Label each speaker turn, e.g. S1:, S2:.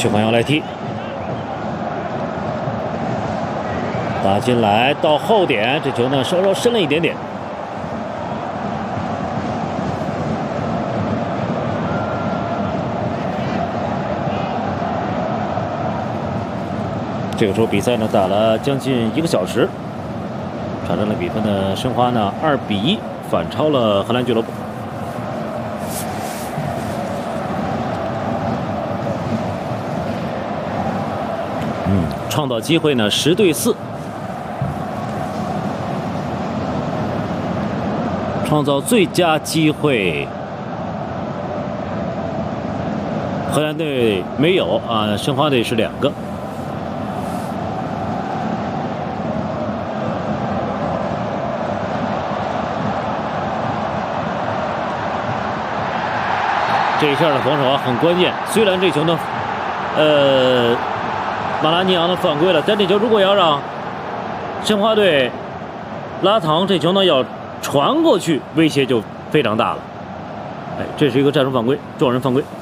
S1: 徐晃要来踢，打进来到后点，这球呢稍稍深了一点点。这个时候比赛呢打了将近1个小时，场上的比分呢，申花呢2比1反超了荷兰俱乐部。创造机会呢10对4，创造最佳机会，荷兰队没有啊，申花队是2个。这一下的防守很关键，虽然这球呢，马拉尼昂呢犯规了，但这球如果要让申花队拉唐，这球呢要传过去，威胁就非常大了。哎，这是一个战术犯规，撞人犯规。